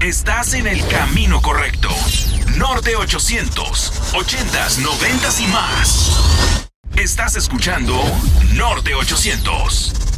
Estás en el camino correcto. Norte 800, 80s, 90s y más. Estás escuchando Norte 800.